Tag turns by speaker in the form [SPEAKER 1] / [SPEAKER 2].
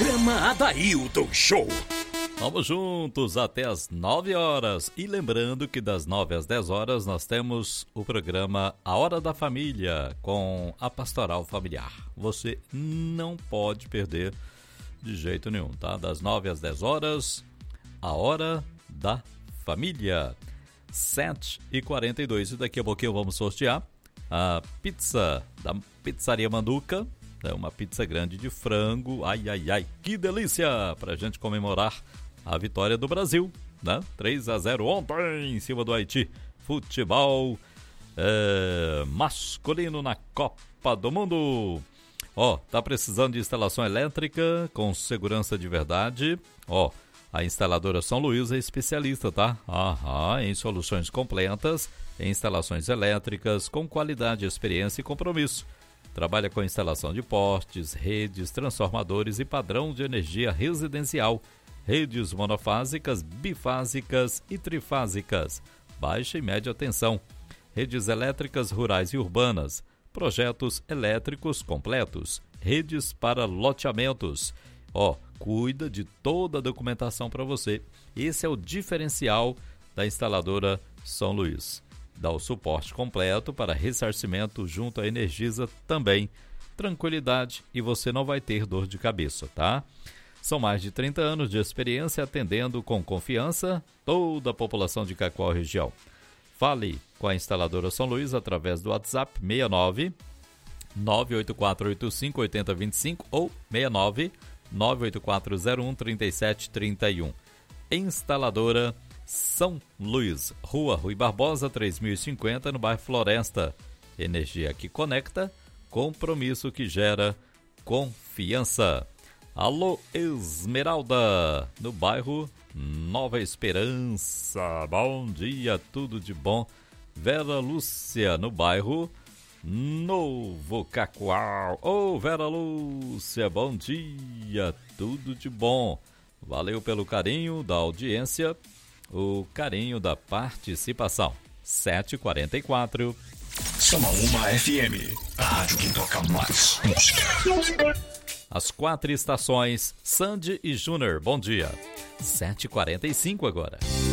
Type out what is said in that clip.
[SPEAKER 1] Programa Adailton Show.
[SPEAKER 2] Vamos juntos até as 9 horas. E lembrando que das 9 às 10 horas nós temos o programa A Hora da Família com a Pastoral Familiar. Você não pode perder de jeito nenhum, tá? Das 9 às 10 horas, A Hora da Família. 7h42. E daqui a pouquinho vamos sortear a pizza da Pizzaria Manduca. É uma pizza grande de frango. Ai, ai, ai, que delícia! Pra gente comemorar a vitória do Brasil, né? 3-0 ontem em cima do Haiti. Futebol masculino na Copa do Mundo. Ó, tá precisando de instalação elétrica com segurança de verdade? Ó, a instaladora São Luís é especialista, tá? Em soluções completas, em instalações elétricas com qualidade, experiência e compromisso. Trabalha com instalação de postes, redes, transformadores e padrão de energia residencial. Redes monofásicas, bifásicas e trifásicas, baixa e média tensão, redes elétricas rurais e urbanas, projetos elétricos completos, redes para loteamentos. Ó, cuida de toda a documentação para você. Esse é o diferencial da instaladora São Luís. Dá o suporte completo para ressarcimento junto à Energisa também. Tranquilidade e você não vai ter dor de cabeça, tá? São mais de 30 anos de experiência atendendo com confiança toda a população de Cacoal região. Fale com a instaladora São Luís através do WhatsApp 69 98485 8025 ou 69 98401 3731. Instaladora São Luís, Rua Rui Barbosa 3050, no bairro Floresta. Energia que conecta, compromisso que gera confiança. Alô, Esmeralda, no bairro Nova Esperança. Bom dia, tudo de bom. Vera Lúcia, no bairro Novo Cacoal. Ô, Vera Lúcia, bom dia, tudo de bom. Valeu pelo carinho da audiência, o carinho da participação. 7h44.
[SPEAKER 1] Samaúma FM, a rádio que toca mais música.
[SPEAKER 2] As 4 estações, Sandy e Júnior, bom dia. 7h45 agora.